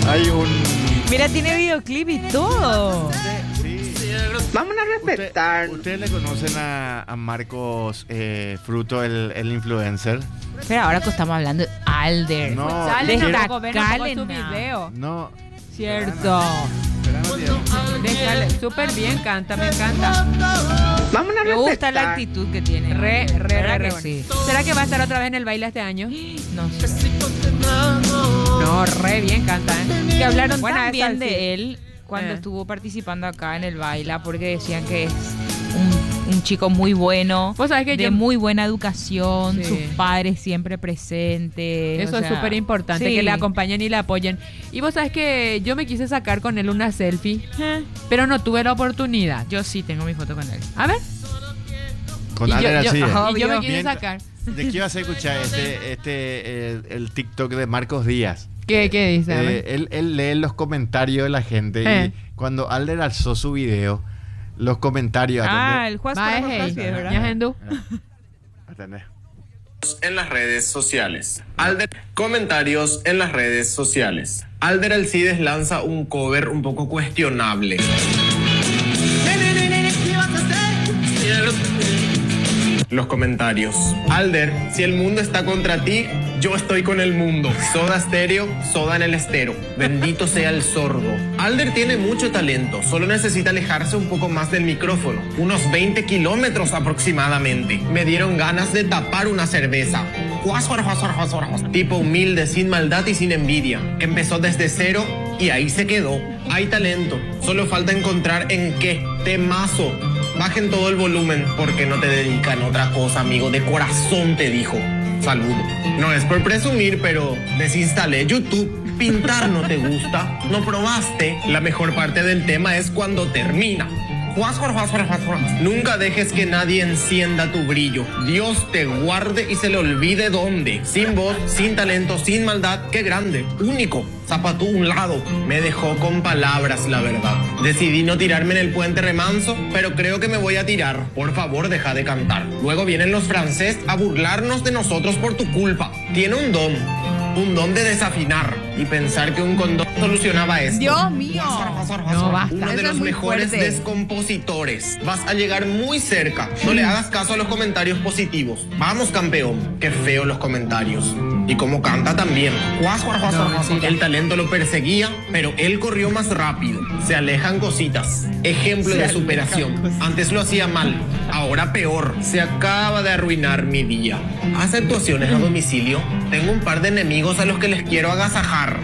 Hay un... Mira, tiene videoclip y todo. Sí. Vamos a respetar. ¿Ustedes le conocen a Marcos Fruto, el influencer? Pero ahora que estamos hablando de Alder. No, Sale, quiero- no poco, ven un poco su Calen, video. No. Cierto. Déjale, súper bien canta, me encanta. Vamos a Me gusta respetar. la actitud que tiene. Re que bueno. sí. ¿Será que va a estar otra vez en el baile este año? No sé. No, re bien canta, ¿eh? Que hablaron Bueno, tan bien de él cuando Eh. estuvo participando acá en el Baila, porque decían que es un chico muy bueno, Vos sabés que de yo... muy buena educación, Sí. sus padres siempre presentes. Eso o es sea, súper importante, sí. que le acompañen y le apoyen. Y vos sabés que yo me quise sacar con él una selfie, pero no tuve la oportunidad. Yo sí tengo mi foto con él. A ver. Con Y Alder yo, así. ajá, y yo me Obvio. quise Bien. sacar. ¿De qué vas a escuchar el TikTok de Marcos Díaz? ¿Qué dice? A ver. Él lee los comentarios de la gente y cuando Alder alzó su video, los comentarios... El juez Va, por es Jorge, hey. ¿verdad? Ya, Hendú. ¿Atendés? En las redes sociales. Comentarios en las redes sociales. Alder Alcides lanza un cover un poco cuestionable. Los comentarios. Alder, si el mundo está contra ti, yo estoy con el mundo. Soda Stereo, soda en el estero. Bendito sea el sordo. Alder tiene mucho talento, solo necesita alejarse un poco más del micrófono. Unos 20 kilómetros aproximadamente. Me dieron ganas de tapar una cerveza. Tipo humilde, sin maldad y sin envidia. Empezó desde cero y ahí se quedó. Hay talento, solo falta encontrar en qué. Temazo. Bajen todo el volumen porque no te dedican a otra cosa, amigo. De corazón te dijo. Saludo. No es por presumir, pero desinstalé YouTube. Pintar no te gusta. No probaste. La mejor parte del tema es cuando termina. Nunca dejes que nadie encienda tu brillo. Dios te guarde y se le olvide dónde. Sin voz, sin talento, sin maldad. Qué grande, único. Zapatú un lado. Me dejó con palabras, la verdad. Decidí no tirarme en el puente remanso, pero creo que me voy a tirar. Por favor, deja de cantar. Luego vienen los franceses a burlarnos de nosotros por tu culpa. Tiene un don de desafinar y pensar que un condón solucionaba esto. Dios mío. No, basta. Uno de Eso los es muy mejores fuerte. descompositores. Vas a llegar muy cerca. No le hagas caso a los comentarios positivos. Vamos, campeón. Qué feo los comentarios. Y como canta también. El talento lo perseguía, pero él corrió más rápido. Se alejan cositas. Ejemplo de superación. Antes lo hacía mal, ahora peor. Se acaba de arruinar mi día. ¿Haz actuaciones a domicilio? Tengo un par de enemigos a los que les quiero agasajar.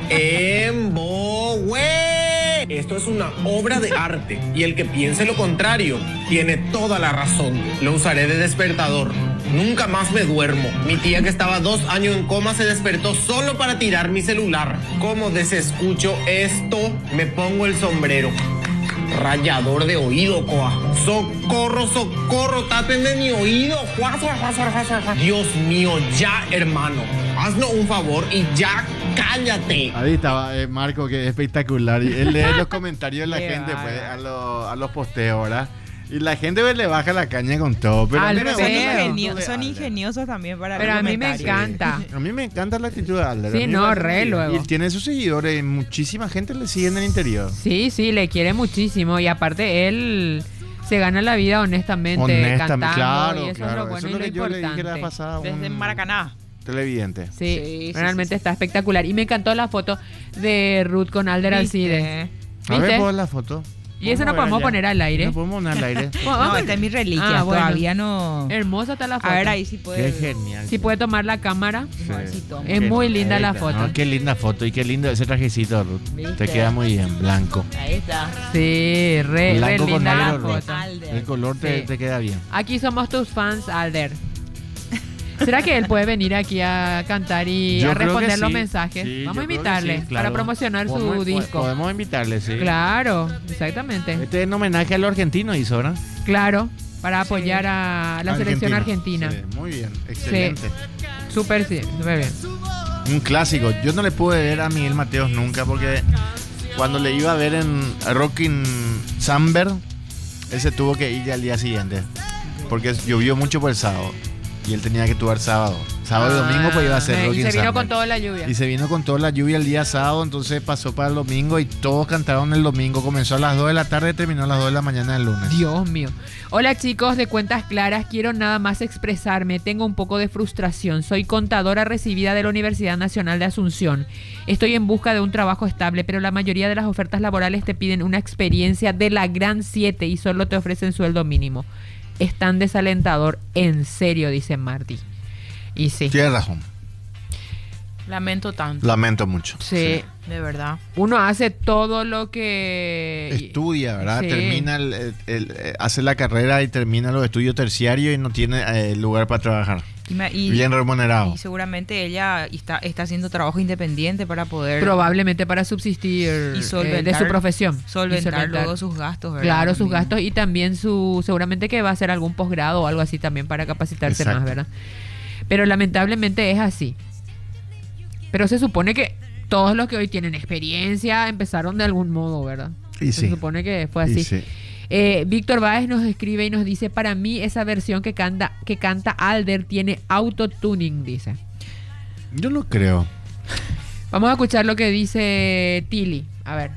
Esto es una obra de arte y el que piense lo contrario tiene toda la razón. Lo usaré de despertador. Nunca más me duermo. Mi tía que estaba 2 años en coma se despertó solo para tirar mi celular. ¿Cómo desescucho esto? Me pongo el sombrero. Rayador de oído, coa. Socorro, socorro, tápenme mi oído. Dios mío, ya, hermano. Haznos un favor y ya cállate. Ahí estaba Marco, que es espectacular. Y él lee los comentarios de la Qué gente pues, bárbaro. a los posteos, ¿verdad? Y la gente pues, le baja la caña con todo. Pero a mí me Alfredo. gusta Son, la actitud de son Alder. ingeniosos también para Pero los a mí me comentarios. encanta. A mí me encanta la actitud de Alder. Sí, A mí no, me parece re bien. luego. Y tiene sus seguidores, muchísima gente le sigue en el interior. Sí, le quiere muchísimo. Y aparte, él se gana la vida honestamente, cantando. Claro, y eso claro. es lo bueno Eso es y lo lo que yo le dije la importante. pasada a Desde un Maracaná. televidente. Sí, Sí, realmente sí. está espectacular. Y me encantó la foto de Ruth con Alder Alcides. A ver, ¿Viste? pon la foto. Y eso no Vamos a podemos ver poner al aire. No podemos poner al aire. No, esta es mi reliquia. Ah, bueno. Todavía no. Hermosa está la foto. A ver, ahí sí puede. Qué genial. Si puede tomar la cámara. A ver si tomo. Es muy linda la Ahí está. foto. No, qué linda foto y qué lindo ese trajecito, Ruth. ¿Viste? Te queda muy bien, blanco. Ahí está. Sí, re Blanco con linda la negro, Ruth. foto. Alder. El color te, Sí. te queda bien. Aquí somos tus fans, Alder. ¿Será que él puede venir aquí a cantar y Yo a creo que responder los sí. mensajes? Sí, Vamos a yo creo que invitarle sí, claro. para promocionar su Podemos- disco. Podemos invitarle, sí. Claro, exactamente. Este es en homenaje a los argentinos hizo, ¿verdad? Claro, para apoyar a la selección argentina. Sí, muy bien, excelente. Súper, sí, súper bien. Un clásico. Yo no le pude ver a Miguel Mateos nunca porque cuando le iba a ver en Rockin' Samber, él se tuvo que ir al día siguiente porque llovió mucho por el sábado y él tenía que actuar sábado. Sábado y domingo pues iba a ser Rock Y in se vino Summer. con toda la lluvia. Y se vino con toda la lluvia el día sábado, entonces pasó para el domingo y todos cantaron el domingo. Comenzó a las 2 de la tarde y terminó a las 2 de la mañana del lunes. Dios mío. Hola chicos de Cuentas Claras, quiero nada más expresarme. Tengo un poco de frustración. Soy contadora recibida de la Universidad Nacional de Asunción. Estoy en busca de un trabajo estable, pero la mayoría de las ofertas laborales te piden una experiencia de la Gran 7 y solo te ofrecen sueldo mínimo. Es tan desalentador, en serio, dice Marty. Y sí. Tienes razón. Lamento tanto. Lamento mucho. Sí. De verdad. Uno hace todo lo que... Estudia, ¿verdad? Sí. Termina, hace la carrera y termina los estudios terciarios y no tiene lugar para trabajar. Bien remunerado. Y seguramente ella está haciendo trabajo independiente para poder... Probablemente para subsistir Y solventar- de su profesión. solventar luego sus gastos, ¿verdad? Claro, sus También. gastos y también seguramente que va a hacer algún posgrado o algo así también para capacitarse Exacto. más, ¿verdad? Pero lamentablemente es así. Pero se supone que todos los que hoy tienen experiencia empezaron de algún modo, ¿verdad? Y Se sí. supone que fue Y así. sí. Víctor Báez nos escribe y nos dice, para mí esa versión que canta Alder tiene autotuning, dice. Yo no creo. Vamos a escuchar lo que dice Tilly. A ver.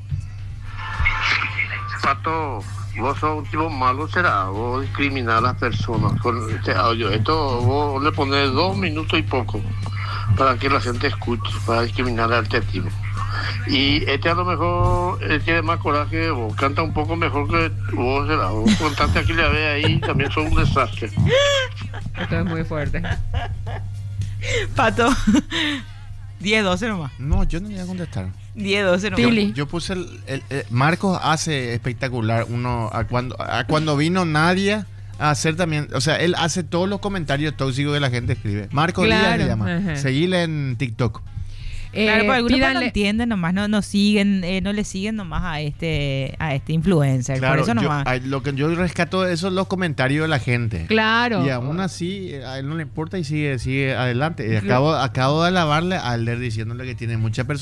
Pato, vos sos un tipo malo, será. Vos discriminar a las personas con este audio. Esto vos le pones 2 minutos y poco para que la gente escuche, para discriminar a este tipo. Y este a lo mejor tiene más coraje que vos, canta un poco mejor que vos, será. Vos contaste aquí la ve ahí, también son un desastre. Esto es muy fuerte. Pato. 10-12 nomás. No, yo no le voy a contestar. 10-12 nomás. Tilly. Yo puse Marcos hace espectacular uno a cuando vino Nadia a hacer también, o sea, él hace todos los comentarios tóxicos que la gente escribe. Marcos Díaz Claro, le llama. ajá. Seguile en TikTok. Claro, pero algunos no pídanle- entienden nomás, no siguen, no le siguen nomás a este influencer. Claro, por eso nomás. lo que yo rescato de eso es los comentarios de la gente. Claro. Y aún así, a él no le importa y sigue adelante. Y acabo de alabarle a Alder diciéndole que tiene mucha personalidad.